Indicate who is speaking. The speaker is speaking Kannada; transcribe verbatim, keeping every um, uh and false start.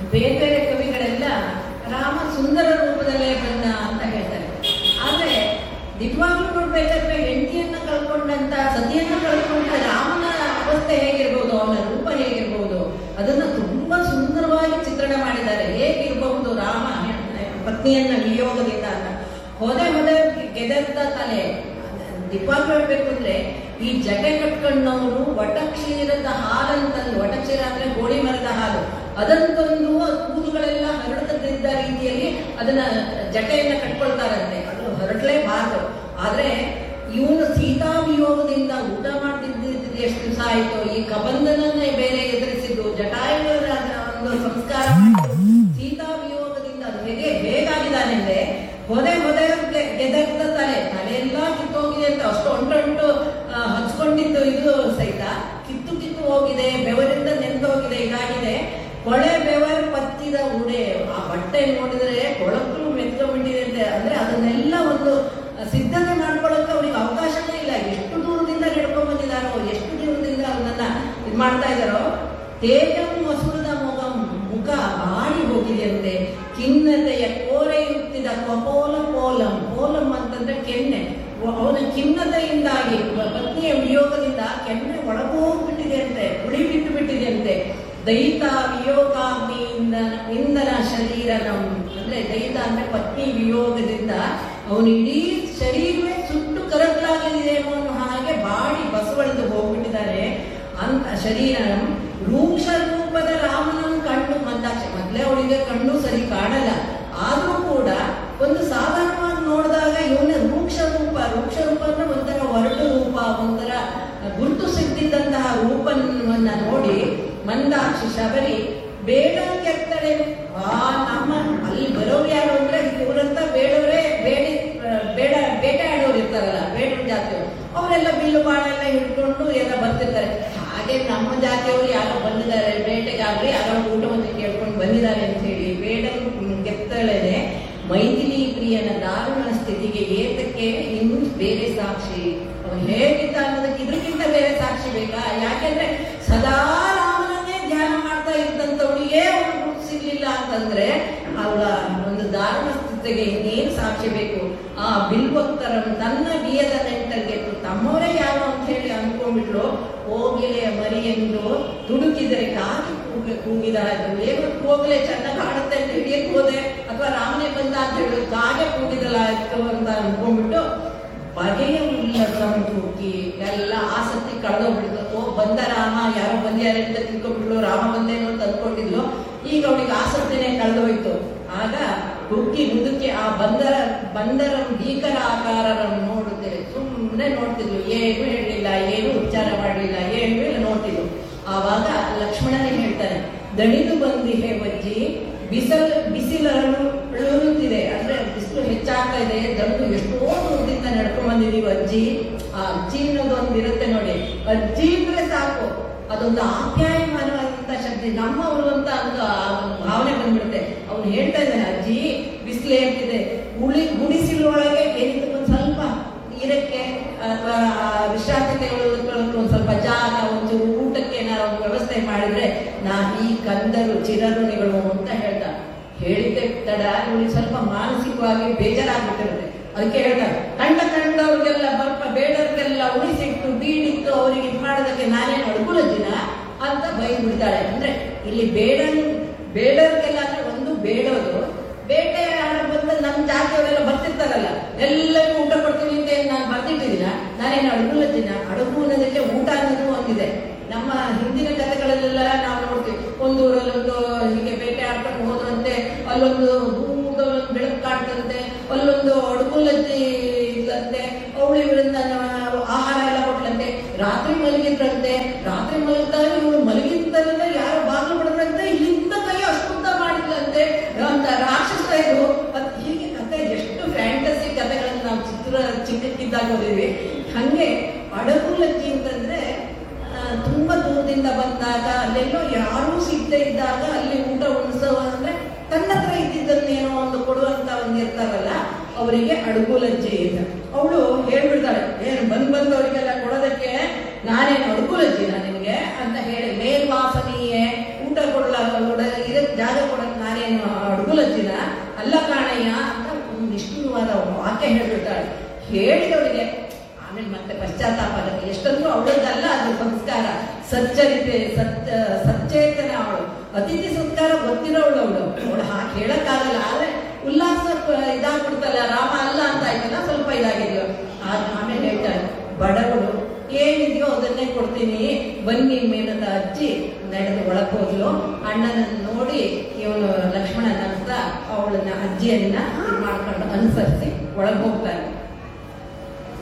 Speaker 1: ಬೇರೆ ಬೇರೆ ಕವಿಗಳೆಲ್ಲ ರಾಮ ಸುಂದರ ರೂಪದಲ್ಲೇ ಬಂದ ಅಂತ ಹೇಳ್ತಾರೆ. ಆದ್ರೆ ನಿಜವಾಗ್ಲೂ ನೋಡ್ಬೇಕಾದ್ರೆ ಹೆಂಡತಿಯನ್ನ ಕಳ್ಕೊಂಡಂತ, ಸತಿಯನ್ನ ಕಳ್ಕೊಂಡ ರಾಮನ ಅವಸ್ಥೆ ಹೇಗಿರ್ಬೋದು, ಅವನ ರೂಪ ಹೇಗಿರ್ಬೋದು, ಅದನ್ನ ತುಂಬಾ ಸುಂದರವಾಗಿ ಚಿತ್ರಣ ಮಾಡಿದ್ದಾರೆ. ಹೇಗಿರ್ಬಹುದು ರಾಮ ಪತ್ನಿಯನ್ನ ವಿಯೋಗದಿಂದ ಅಂತ. ಹೊದೆ ಹೊದೆ ಗೆದರ್ದ ತಲೆ. ನಿಜವಾಗ್ಲೂ ಹೇಳ್ಬೇಕು ಅಂದ್ರೆ ಈ ಜಟೆ ಕಟ್ಕೊಂಡವರು ವಟಕ್ಷೀರದ ಹಾಲಂತಂದು, ವಟಕ್ಷೀರ ಅಂದ್ರೆ ಗೋಳಿ ಮರದ ಹಾಲು, ಅದಂತಂದು ಕೂದಲುಗಳೆಲ್ಲ ಹರಡದಿದ್ದ ರೀತಿಯಲ್ಲಿ ಅದನ್ನ ಜಟೆಯನ್ನ ಕಟ್ಕೊಳ್ತಾರಂತೆ. ಅದು ಹರಡಲೇಬಾರದು. ಆದ್ರೆ ಇವನು ಸೀತಾ ವಿಯೋಗದಿಂದ ಊಟ ಮಾಡ್ತಿದ್ದ ಎಷ್ಟು ದಿವಸ ಆಯ್ತು. ಈ ಕಬಂಧನನ್ನೇ ಬೇರೆ ಎದುರಿಸಿದ್ದು, ಜಟಾಯುಗಳ ಒಂದು ಸಂಸ್ಕಾರ ಸೀತಾ ವಿಯೋಗದಿಂದ ಅದು ಹೇಗೆ ಹೇಗಾಗಿದ್ದಾನೆಂದ್ರೆ ಹೊದೆ ಹೊದೆ ಗೆದರ್ದ ತಲೆ, ತಲೆಯೆಲ್ಲ ಕಿತ್ತೋಗಿದೆ ಅಂತ. ಅಷ್ಟು ಒಂಟೊಂಟು ಹಚ್ಕೊಂಡಿದ್ದು ಇದು ಸಹಿತ ಕಿತ್ತು ಕಿತ್ತು ಹೋಗಿದೆ, ಬೆವರಿಂದ ನೆಂದೋಗಿದೆ, ಇದಾಗಿದೆ. ಕೊಳೆ ಬೆವರ್ ಪತ್ತಿದ ಉಡೆ, ಆ ಬಟ್ಟೆ ನೋಡಿದ್ರೆ ಕೊಳಕು ಮೆತ್ಕೊಂಡ್ಬಿಟ್ಟಿದೆ ಅಂತೆ. ಅಂದ್ರೆ ಅದನ್ನೆಲ್ಲ ಒಂದು ಸಿದ್ಧತೆ ಮಾಡ್ಕೊಳ್ಳೋಕೆ ಅವ್ರಿಗೆ ಅವಕಾಶನೇ ಇಲ್ಲ. ಎಷ್ಟು ದೂರದಿಂದ ನಡ್ಕೊಂಡ್ ಬಂದಿದಾರೋ, ಎಷ್ಟು ದೂರದಿಂದ ಅದನ್ನ ಇದ್ ಮಾಡ್ತಾ ಇದಾರೋ. ತೇಜಂ ಮಸುರದ ಮೊಗಂ, ಮುಖ ಬಾಡಿ ಹೋಗಿದೆಯಂತೆ. ಖಿನ್ನತೆಯ ಕೋರೆಯುತ್ತಿದ ಕಪೋಲ ಪೋಲಂ, ಪೋಲಂ ಅಂತಂದ್ರೆ ಕೆನ್ನೆ. ಅವನ ಖಿನ್ನತೆಯಿಂದಾಗಿ, ಪತ್ನಿಯ ವಿಯೋಗದಿಂದ ಕೆನ್ನೆ ಒಳಗೋಗ್ಬಿಟ್ಟಿದೆ ಅಂತೆ, ಉಳಿ ಬಿಟ್ಟು ಬಿಟ್ಟಿದೆ ಅಂತೆ. ದೈತ ವಿಯೋಗಾಗ್ನಿ ಇಂದನ ಶರೀರನಂ, ಅಂದ್ರೆ ದೈತ ಅಂದ್ರೆ ಪತ್ನಿ ವಿಯೋಗದಿಂದ ಅವನು ಇಡೀ ಶರೀರವೇ ಸುಟ್ಟು ಕರಕಲಾಗಿದೆ ಅನ್ನೋ ಹಾಗೆ ಬಾಡಿ ಬಸವಳಿದು ಹೋಗ್ಬಿಟ್ಟಿದ್ದಾರೆ ಅಂತ. ಶರೀರನಂ ರೂಕ್ಷ ರೂಪದ ರಾಮನಂ ಕಣ್ಣು ಮಂದಾಕ್ಷ. ಮೊದಲೇ ಅವಳಿಗೆ ಕಣ್ಣು ಸರಿ ಕಾಣಲ್ಲ, ಆದ್ರೂ ಕೂಡ ಒಂದು ಸಾಧಾರಣವಾಗಿ ನೋಡಿದಾಗ ಇವನ ರೂಕ್ಷ ರೂಪ, ರೂಕ್ಷ ರೂಪ ಅಂದ್ರೆ ಒಂಥರ ಒರಟು ರೂಪ, ಒಂಥರ ಗುರುತು ಸಿಗ್ತಿದ್ದಂತಹ ರೂಪವನ್ನ ನೋಡಿ ಮಂದಾಕ್ಷಿ ಶಬರಿ ಬೇಡ ಕೆತ್ತಡೆ. ಆ ನಮ್ಮ ಅಲ್ಲಿ ಬರೋರು ಯಾರು ಅಂದ್ರೆ ಇವರಂತ ಬೇಡವರೇ, ಬೇಡಿ ಬೇಡ ಬೇಟೆ ಆಡೋರು ಇರ್ತಾರಲ್ಲ, ಬೇಡರ ಜಾತಿಯವರು, ಅವರೆಲ್ಲ ಬಿಲ್ಲು ಬಾಣ ಎಲ್ಲ ಹಿಡ್ಕೊಂಡು ಎಲ್ಲ ಬರ್ತಿರ್ತಾರೆ. ಹಾಗೆ ನಮ್ಮ ಜಾತಿಯವರು ಯಾರೋ ಬಂದಿದ್ದಾರೆ ಬೇಟೆಗಾಗ್ಲಿ, ಯಾರೋ ಊಟವನ್ನು ಕೇಳ್ಕೊಂಡು ಬಂದಿದ್ದಾರೆ ಅಂತ ಹೇಳಿ ಬೇಡ ಕೆತ್ತಳೆನೆ ಮೈಥಿಲಿ ಪ್ರಿಯನ ದಾರುಣ ಸ್ಥಿತಿಗೆ ಏತಕ್ಕೆ ಇನ್ನು ಬೇರೆ ಸಾಕ್ಷಿ. ಅವನು ಹೇಗಿದ್ದ ಅನ್ನೋದಕ್ಕೆ ಇದಕ್ಕಿಂತ ಬೇರೆ ಸಾಕ್ಷಿ ಬೇಕಾ? ಯಾಕೆಂದ್ರೆ ಸದಾ ರಾಮನನ್ನೇ ಧ್ಯಾನ ಮಾಡ್ತಾ ಇದ್ದಂಥವಳಿಗೆ ಅವನು ಗುರುತು ಸಿಗ್ಲಿಲ್ಲ ಅಂತಂದ್ರೆ ಅವಳ ಒಂದು ದಾರುಣ ಸ್ಥಿತಿಗೆ ಇನ್ನೇನು ಸಾಕ್ಷಿ ಬೇಕು? ಆ ಬಿಲ್ವಕ್ತರಂ ತನ್ನ ಬಿಯದ ನೆಂಟರ್ಗೆತ್ತು ತಮ್ಮವರೇ ಯಾರು ಅಂತ ಹೇಳಿ ಅನ್ಕೊಂಡ್ಬಿಟ್ಲು. ಹೋಗಿಲೆ ಮರಿ ಎಂದು ತುಡುಕಿದರೆ ಕಾಗಿ ಕೂಗಿ ಕೂಗಿದ ಏನು ಹೋಗಲೆ ಚೆನ್ನಾಗಿ ಆಡುತ್ತೆ ಅಂತ ಹಿಡಿಯಕ್ ಹೋದೆ, ಅಥವಾ ರಾಮನೇ ಬಂದ ಅಂತ ಹೇಳಿ ಕಾಗೆ ಕೂಗಿದಲ್ಲ ಅಂತ ಅನ್ಕೊಂಡ್ಬಿಟ್ಟು ಬಗೆಯ ಉಲ್ಲಸ ಕೂಗಿ ಎಲ್ಲ ಆಸಕ್ತಿ ಕಳೆದೋಗ್ಬಿಡ್ತು. ಓ ಬಂದ ರಾಮ, ಯಾರೋ ಬಂದ್ಯಾರೆ ಅಂತ ತಿಳ್ಕೊಂಡ್ಬಿಟ್ಲು, ರಾಮ ಬಂದೇನೋ ಅಂತ ಅಂದ್ಕೊಂಡಿದ್ಲು. ಈಗ ಅವಳಿಗೆ ಆಸಕ್ತಿನೇ ಕಳೆದೋಯ್ತು. ಆಗ ಹುಡುಕಿ ಮುದುಕಿ ಆ ಬಂದರ ಬಂದರ ಭೀಕರ ಆಕಾರವನ್ನು ನೋಡುತ್ತೇವೆ. ಸುಮ್ಮನೆ ನೋಡ್ತಿದ್ಲು, ಏನು ಹೇಳಲಿಲ್ಲ, ಏನು ಉಚ್ಚಾರ ಮಾಡಲಿಲ್ಲ, ಏನು ಇಲ್ಲ, ನೋಡ್ತಿದ್ಲು. ಆವಾಗ ಲಕ್ಷ್ಮಣನಿಗೆ ಹೇಳ್ತಾನೆ, ದಣಿದು ಬಂದಿಹೆ ವಜ್ಜಿ, ಬಿಸಲ್ ಬಿಸಿಲರುತ್ತಿದೆ, ಅಂದ್ರೆ ಬಿಸಿಲು ಹೆಚ್ಚಾಗ್ತಾ ಇದೆ, ದಣಿದು ಎಷ್ಟೋ ದೂರದಿಂದ ನಡ್ಕೊಂಡ್ ಬಂದಿದೀವಿ ಅಜ್ಜಿ. ಆ ಅಜ್ಜಿ ಅನ್ನೋದು ಒಂದು ಇರುತ್ತೆ ನೋಡಿ, ಅಜ್ಜಿ ಅಂದ್ರೆ ಸಾಕು, ಅದೊಂದು ಆಪ್ಯಾಯಮಾನವಾದಂತ ಶಬ್ದ, ನಮ್ಮವರು ಅಂತ ಒಂದು ಭಾವನೆ ಬಂದ್ಬಿಡುತ್ತೆ. ಅವ್ನು ಹೇಳ್ತಾ ಇದ್ದಾನೆ, ಅಜ್ಜಿ ಬಿಸಿಲು ಹೇಳ್ತಿದೆ, ಉಳಿ ಗುಡಿಸಿಲೊಳಗೆ ಏನಿತ್ತು ಒಂದ್ ಸ್ವಲ್ಪ ನೀರಕ್ಕೆ ಅಥವಾ ವಿಶ್ರಾಂತಿ ತೆಗೆದುಕೊಳ್ಳೋಕೆ ಒಂದ್ ಸ್ವಲ್ಪ ಜಾಗ, ಒಂದು ಊಟಕ್ಕೆ ಏನಾದ್ರು ಒಂದು ವ್ಯವಸ್ಥೆ ಮಾಡಿದ್ರೆ ನಾ ಈ ಕಂದರು ಚಿರಋಣಿಗಳು ಅಂತ ಹೇಳ್ದ. ಹೇಳಿದ್ದೆ ತಡ ಇವಳಿಗೆ ಸ್ವಲ್ಪ ಮಾನಸಿಕವಾಗಿ ಬೇಜಾರಾಗ್ಬಿಟ್ಟಿರುತ್ತೆ. ಅದಕ್ಕೆ ಹೇಳ್ತಾರೆ, ಕಂಡ ಕಂಡವ್ರಿಗೆಲ್ಲ ಬರ್ಪ ಬೇಡವ್ರಿಗೆಲ್ಲ ಉಳಿಸಿಟ್ಟು ಬೀಡಿತ್ತು ಅವ್ರಿಗೆ ಇದು ಮಾಡೋದಕ್ಕೆ ನಾನೇನು ಅಡ್ಗುಲಜ್ಜಿನ ಅಂತ ಬೈದು ಬಿಡ್ತಾಳೆ. ಅಂದ್ರೆ ಇಲ್ಲಿ ಬೇಡ ಬೇಡವ್ರಿಗೆಲ್ಲ ಅಂದ್ರೆ ಒಂದು ಬೇಡೋದು, ಬೇಟೆ ಆಡ ಬಂದ ನಮ್ಮ ಜಾತಿಯವರೆಲ್ಲ ಬರ್ತಿರ್ತಾರಲ್ಲ, ಎಲ್ಲರಿಗೂ ಊಟ ಕೊಡ್ತೀನಿ ಅಂತ ನಾನು ಬರ್ತಿಟ್ಟಿದ್ದೀನ, ನಾನೇನು ಅಡುಗುಲಜ್ಜಿನ. ಅಡುಗು ಅನ್ನೋದಕ್ಕೆ ಊಟ ಅನ್ನೋದು ಒಂದಿದೆ. ನಮ್ಮ ಹಿಂದಿನ ಕಥೆಗಳಲ್ಲೆಲ್ಲ ನಾವು ನೋಡ್ತೀವಿ, ಒಂದೂರಲ್ಲೊಂದು ಹೀಗೆ ಬೇಟೆ ಆಡ್ಕೊಂಡು ಹೋದ್ರಂತೆ, ಅಲ್ಲೊಂದು ದೂರದಲ್ಲೊಂದು ಬೆಳಕು ಕಾಣ್ತಂತೆ, ಅಲ್ಲೊಂದು ಅಡುಗುಲಜ್ಜಿ ಇಲ್ಲಂತೆ, ಅವಳು ಇವರಿಂದ ಆಹಾರ ಎಲ್ಲ ಕೊಟ್ಲಂತೆ, ರಾತ್ರಿ ಮಲಗಿದ್ರಂತೆ, ರಾತ್ರಿ ಮಲಗಿದಾಗ ಇವಳು ಮಲಗಿದ್ದಲ್ಲ ಯಾರೋ ಬಾಗಿಲು ಬಿಡದ್ರಂತೆ, ಇಲ್ಲಿಂದ ಕೈ ಅಷ್ಟುದ್ದ ಮಾಡಿದ್ಲಂತೆ ಅಂತ ರಾಕ್ಷಸ ಇದು. ಅದು ಹೀಗೆ ಕಥೆ, ಎಷ್ಟು ಫ್ಯಾಂಟಸಿ ಕಥೆಗಳನ್ನು ನಾವು ಚಿತ್ರ ಚಿಕ್ಕಕ್ಕಿದ್ದಾಗ ಓದಿದ್ವಿ. ಹಂಗೆ ಅಡುಗುಲಜ್ಜಿ ಅಂತಂದ್ರೆ ತುಂಬಾ ದೂರದಿಂದ ಬಂದಾಗ, ಅಲ್ಲೆಲ್ಲೋ ಯಾರೂ ಸಿಗದೆ ಇದ್ದಾಗ ಅಲ್ಲಿ ಊಟ ಉಣಿಸೋ ಅಂದ್ರೆ ತನ್ನ ಹತ್ರ ಇದ್ದಿದ್ದನ್ನೇನೋ ಒಂದು ಕೊಡುವಂತ ಒಂದು ಇರ್ತಾರಲ್ಲ, ಅವರಿಗೆ ಅಡುಗುಲಜ್ಜಿ ಅಂತ. ಅವಳು ಹೇಳ್ಬಿಡ್ತಾಳೆ, ಏನು ಬಂದ್ ಬಂದವರಿಗೆಲ್ಲ ಕೊಡೋದಕ್ಕೆ ನಾನೇನು ಅಡುಗುಲಜ್ಜಿನ ನಿನಗೆ ಅಂತ ಹೇಳಿ, ಮೇಲ್ವಾಸನೆಯೇ ಊಟ ಕೊಡಲ ಇರಕ್ ಜಾಗ ಕೊಡ ನಾನೇನು ಅಡುಗುಲಜ್ಜಿನ ಅಲ್ಲ ಕಾಣಯ್ಯ ಅಂತ ಒಂದು ನಿಷ್ಠುರವಾದ ವಾಕ್ಯ ಹೇಳ್ಬಿಡ್ತಾಳೆ. ಹೇಳಿದವಳಿಗೆ ಆಮೇಲೆ ಮತ್ತೆ ಪಶ್ಚಾತ್ತಾಪ ಆಗುತ್ತೆ. ಎಷ್ಟಂದ್ರೂ ಅವಳದ್ದಲ್ಲ ಅದು ಸಂಸ್ಕಾರ, ಸಚ್ಚರಿತೆ, ಸತ್ ಸಚ್ಚೇತನ ಅವಳು, ಅತಿಥಿ ಸಂಸ್ಕಾರ ಗೊತ್ತಿರೋವಳು ಅವಳು. ಅವಳು ಹಾಗೆ ಹೇಳಕ್ಕಾಗಲ್ಲ. ಆದ್ರೆ ಉಲ್ಲಾಸ ಇದಾಗ್ಬಿಡ್ತಲ್ಲ, ರಾಮ ಅಲ್ಲ ಅಂತ ಆಯ್ತಲ್ಲ, ಸ್ವಲ್ಪ ಇದಾಗಿದೆಯೋ. ಆಮೇಲೆ ಹೇಳ್ತಾಳೆ, ಬಡವಳು ಏನಿದೆಯೋ ಅದನ್ನೇ ಕೊಡ್ತೀನಿ ಬನ್ನಿ ಮೇನದ ಅಜ್ಜಿ ನಡೆದು ಒಳಗೆ ಹೋದ್ಲು. ಅಣ್ಣನನ್ನು ನೋಡಿ ಇವನು ಲಕ್ಷ್ಮಣನ ಅಂತ ಅವಳನ್ನ ಅಜ್ಜಿಯನ್ನ ಮಾಡ್ಕೊಂಡು ಅನುಸರಿಸಿ ಒಳಗೆ ಹೋಗ್ತಾನೆ.